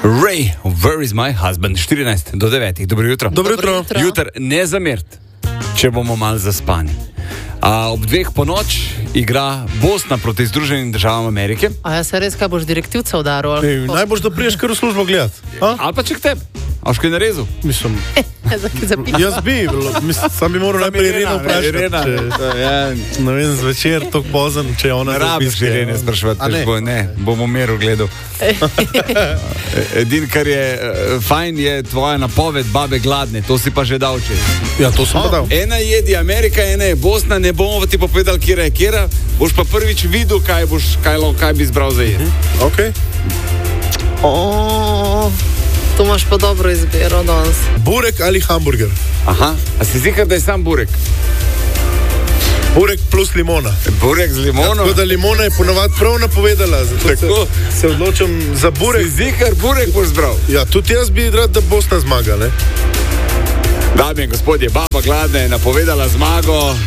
Ray, where is my husband? 14 do 9. Dobro jutro. Dobro jutro. Jutr ne zamert, če bomo malo zaspani. Ob 2 ponoč igra Bosna proti Združenim državam Amerike. A ja se res, kaj boš direktivca udaril? Najboljš, da priješ kar v službo gledati. Ali pa če k tebi. A už kaj narezal? Mislim, jaz bi, sam bi moral najprej Irena vprašati. Ne vem, zvečer, tako pozen, če je ona rabiš zapiske. Irene spraševati, ne, bom v miru gledal. Edin, kar je fajn, je tvoja napoved babe gladne, to si pa že dal čez. Ja, to sem pa dal. Ena jedi Amerika, ena je Bosna, ne bomo ti povedali, kjera je kjera, boš pa prvič videl, kaj bi izbral za jedi. Ok. To imaš pa dobro izbiro danes. Burek ali hamburger? Aha, a si zikar, da je sam burek? Burek plus limona. Burek z limono? Tako da limona je ponovadi prav napovedala, zato se odločam za burek. Si zikar, burek boš zbral? Ja, tudi jaz bi rad, da Bosna zmaga, ne? Dame in gospodje, baba gladna je napovedala zmago.